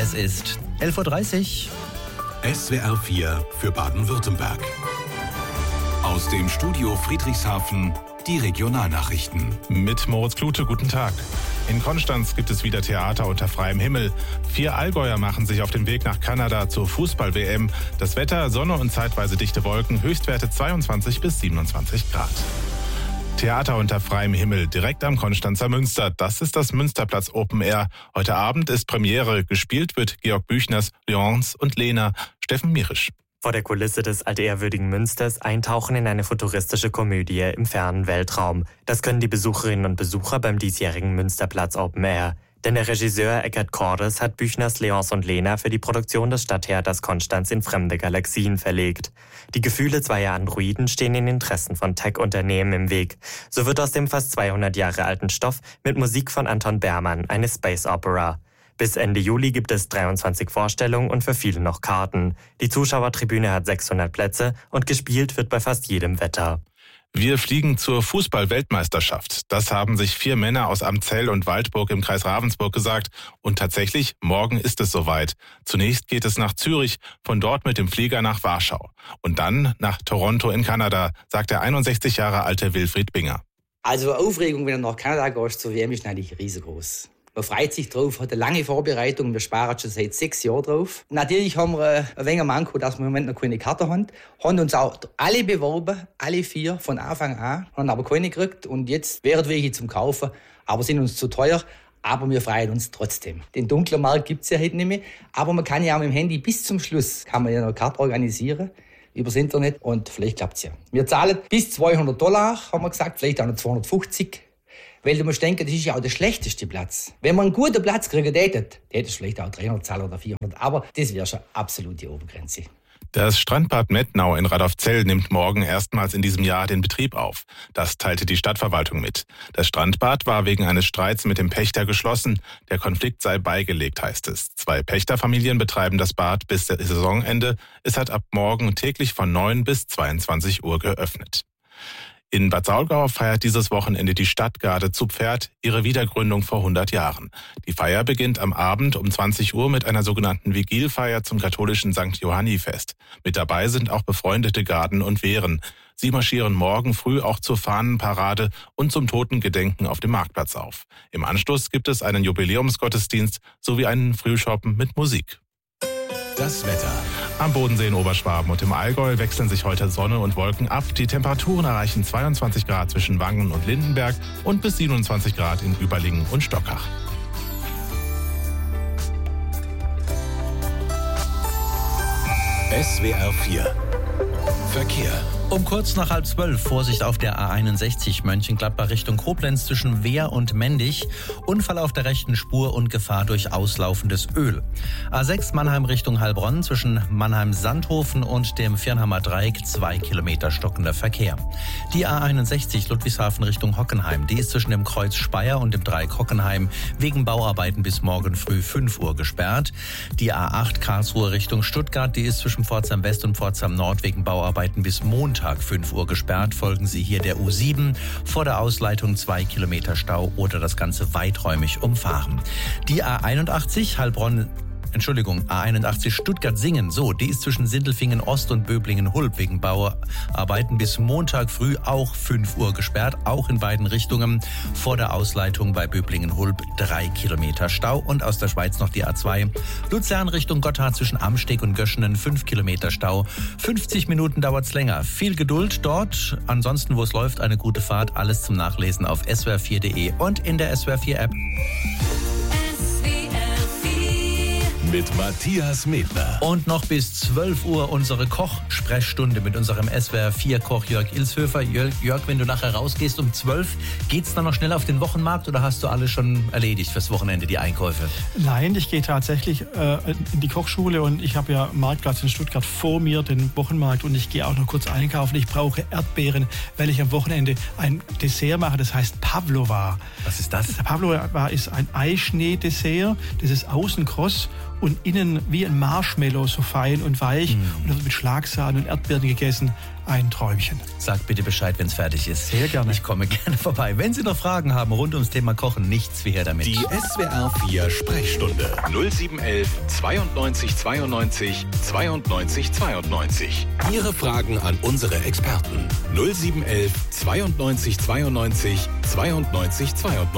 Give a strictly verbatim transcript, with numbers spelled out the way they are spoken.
Es ist elf Uhr dreißig. S W R vier für Baden-Württemberg. Aus dem Studio Friedrichshafen die Regionalnachrichten. Mit Moritz Klute, guten Tag. In Konstanz gibt es wieder Theater unter freiem Himmel. Vier Allgäuer machen sich auf den Weg nach Kanada zur Fußball-W M. Das Wetter, Sonne und zeitweise dichte Wolken, Höchstwerte zweiundzwanzig bis siebenundzwanzig Grad. Theater unter freiem Himmel, direkt am Konstanzer Münster. Das ist das Münsterplatz Open Air. Heute Abend ist Premiere. Gespielt wird Georg Büchners Léonce und Lena. Steffen Mirisch. Vor der Kulisse des altehrwürdigen Münsters eintauchen in eine futuristische Komödie im fernen Weltraum. Das können die Besucherinnen und Besucher beim diesjährigen Münsterplatz Open Air. Denn der Regisseur Eckart Cordes hat Büchners Léonce und Lena für die Produktion des Stadttheaters Konstanz in fremde Galaxien verlegt. Die Gefühle zweier Androiden stehen den Interessen von Tech-Unternehmen im Weg. So wird aus dem fast zweihundert Jahre alten Stoff mit Musik von Anton Bermann eine Space Opera. Bis Ende Juli gibt es dreiundzwanzig Vorstellungen und für viele noch Karten. Die Zuschauertribüne hat sechshundert Plätze und gespielt wird bei fast jedem Wetter. Wir fliegen zur Fußball-Weltmeisterschaft. Das haben sich vier Männer aus Amzell und Waldburg im Kreis Ravensburg gesagt. Und tatsächlich, morgen ist es soweit. Zunächst geht es nach Zürich, von dort mit dem Flieger nach Warschau. Und dann nach Toronto in Kanada, sagt der einundsechzig Jahre alte Wilfried Binger. Also Aufregung, wenn du nach Kanada gehst, zur W M ist natürlich riesengroß. Man freut sich drauf, hat eine lange Vorbereitung. Wir sparen schon seit sechs Jahren drauf. Natürlich haben wir ein wenig Manko, dass wir im Moment noch keine Karte haben. Haben uns auch alle beworben, alle vier, von Anfang an. Haben aber keine gekriegt. Und jetzt wären welche zum Kaufen, aber sind uns zu teuer. Aber wir freuen uns trotzdem. Den dunklen Markt gibt es ja heute nicht mehr. Aber man kann ja auch mit dem Handy bis zum Schluss kann man ja noch eine Karte organisieren. Übers Internet. Und vielleicht klappt es ja. Wir zahlen bis zweihundert Dollar, haben wir gesagt. Vielleicht auch noch zweihundertfünfzig. Weil du musst denken, das ist ja auch der schlechteste Platz. Wenn man einen guten Platz kriegen hätte, hättest du vielleicht auch dreihundert zahlen oder vierhundert. Aber das wäre schon absolut die Obergrenze. Das Strandbad Mettnau in Radolfzell nimmt morgen erstmals in diesem Jahr den Betrieb auf. Das teilte die Stadtverwaltung mit. Das Strandbad war wegen eines Streits mit dem Pächter geschlossen. Der Konflikt sei beigelegt, heißt es. Zwei Pächterfamilien betreiben das Bad bis Saisonende. Es hat ab morgen täglich von neun bis zweiundzwanzig Uhr geöffnet. In Bad Saulgau feiert dieses Wochenende die Stadtgarde zu Pferd ihre Wiedergründung vor hundert Jahren. Die Feier beginnt am Abend um zwanzig Uhr mit einer sogenannten Vigilfeier zum katholischen Sankt Johanni-Fest. Mit dabei sind auch befreundete Garden und Wehren. Sie marschieren morgen früh auch zur Fahnenparade und zum Totengedenken auf dem Marktplatz auf. Im Anschluss gibt es einen Jubiläumsgottesdienst sowie einen Frühschoppen mit Musik. Das Wetter. Am Bodensee in Oberschwaben und im Allgäu wechseln sich heute Sonne und Wolken ab. Die Temperaturen erreichen zweiundzwanzig Grad zwischen Wangen und Lindenberg und bis siebenundzwanzig Grad in Überlingen und Stockach. S W R vier Verkehr. Um kurz nach halb zwölf Vorsicht auf der A einundsechzig Mönchengladbach Richtung Koblenz zwischen Wehr und Mendig. Unfall auf der rechten Spur und Gefahr durch auslaufendes Öl. A sechs Mannheim Richtung Heilbronn zwischen Mannheim-Sandhofen und dem Viernhammer Dreieck zwei Kilometer stockender Verkehr. Die A einundsechzig Ludwigshafen Richtung Hockenheim, die ist zwischen dem Kreuz Speyer und dem Dreieck Hockenheim wegen Bauarbeiten bis morgen früh fünf Uhr gesperrt. Die A acht Karlsruhe Richtung Stuttgart, die ist zwischen Pforzheim West und Pforzheim Nord wegen Bauarbeiten bis Montag fünf Uhr gesperrt. Folgen Sie hier der U sieben. Vor der Ausleitung zwei Kilometer Stau oder das Ganze weiträumig umfahren. Die A einundachtzig Heilbronn Entschuldigung, A einundachtzig Stuttgart-Singen, so, die ist zwischen Sindelfingen Ost und Böblingen-Hulb wegen Bauarbeiten bis Montag früh auch fünf Uhr gesperrt, auch in beiden Richtungen. Vor der Ausleitung bei Böblingen-Hulb drei Kilometer Stau und aus der Schweiz noch die A zwei. Luzern Richtung Gotthard zwischen Amsteg und Göschenen fünf Kilometer Stau. fünfzig Minuten dauert's länger. Viel Geduld dort. Ansonsten, wo es läuft, eine gute Fahrt. Alles zum Nachlesen auf S W R vier Punkt de und in der S W R vier App. Mit Matthias Medler. Und noch bis zwölf Uhr unsere Koch-Sprechstunde mit unserem S W R vier Koch Jörg Ilshöfer. Jörg, Jörg, wenn du nachher rausgehst um zwölf, geht's dann noch schnell auf den Wochenmarkt oder hast du alles schon erledigt fürs Wochenende, die Einkäufe? Nein, ich gehe tatsächlich äh, in die Kochschule und ich habe ja Marktplatz in Stuttgart vor mir, den Wochenmarkt, und ich gehe auch noch kurz einkaufen. Ich brauche Erdbeeren, weil ich am Wochenende ein Dessert mache, das heißt Pavlova. Was ist das? Pavlova ist ein Eischnee-Dessert, das ist außen kross und innen wie ein Marshmallow, so fein und weich. Mm. Und das wird mit Schlagsahne und Erdbeeren gegessen. Ein Träumchen. Sagt bitte Bescheid, wenn es fertig ist. Sehr gerne. Ich komme gerne vorbei. Wenn Sie noch Fragen haben rund ums Thema Kochen, nichts wie her damit. Die S W R vier Sprechstunde null sieben eins eins zweiundneunzig zweiundneunzig zweiundneunzig zweiundneunzig. Ihre Fragen an unsere Experten null sieben eins eins zweiundneunzig zweiundneunzig zweiundneunzig zweiundneunzig.